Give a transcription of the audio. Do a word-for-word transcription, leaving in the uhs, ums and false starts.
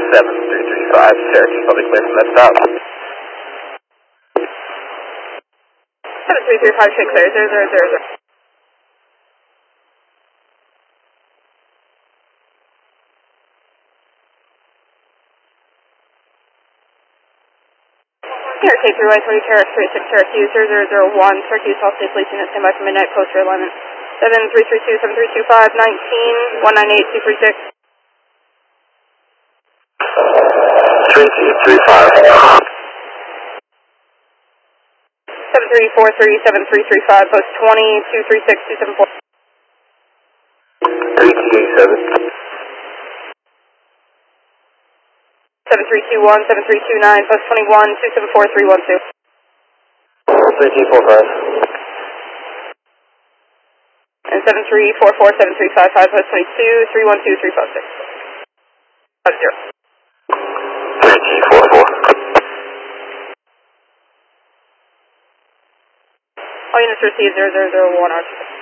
seven three three five, Cherokee, public clear from that stop. seven three three five, shake clear, zero zero zero zero. Cherokee three Y three, Cherokee three six, Cherokee zero zero zero one, Cherokee South State Police Unit, standby for midnight, post your alignment. seven three three two, seven three two five, nineteen, one nine eight, two three six. three two three five. seven three four three, seven three three five, post twenty, two three six, two seven four. three two eight seven. seven three two one, seven three two nine, post twenty-one, two seven four, three one two. three two four five. And seven three four four, seven three five five, post twenty-two, three one two, three five six. Five zero. three two four four. All units received zero zero zero one R.